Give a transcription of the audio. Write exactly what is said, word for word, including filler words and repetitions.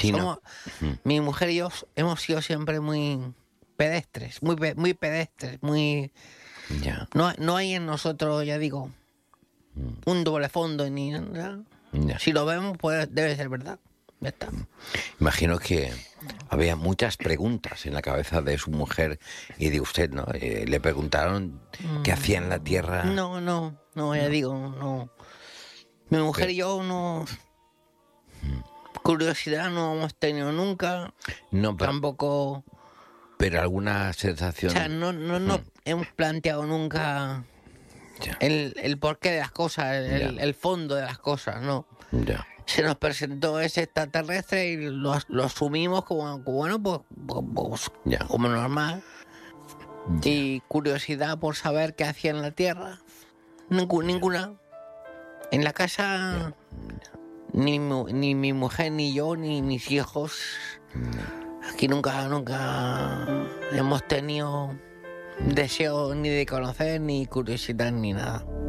Sí, Somos, no. Mm. Mi mujer y yo hemos sido siempre muy pedestres, muy, pe- muy pedestres, muy... Ya, No, no hay en nosotros, ya digo, Mm. un doble fondo ni nada. ya. Si lo vemos, pues debe ser verdad. Ya está. Imagino que había muchas preguntas en la cabeza de su mujer y de usted, ¿no? Eh, le preguntaron qué hacía en la Tierra. No, no, no, ya digo, no. Mi mujer Pero- y yo no... Curiosidad no hemos tenido nunca. No, pero, Tampoco... pero alguna O sensación. sea, no, no, no hemos planteado nunca Ya, el, el porqué de las cosas, el, Ya. el fondo de las cosas, no. ya, Se nos presentó ese extraterrestre y lo, lo asumimos como, como, bueno, pues, pues, pues, Ya. como normal. ya. Y curiosidad por saber qué hacía en la Tierra. Ningú- ninguna. En la casa, ni, mu- ni mi mujer, ni yo, ni mis hijos. Aquí nunca, nunca hemos tenido deseo ni de conocer, ni curiosidad, ni nada.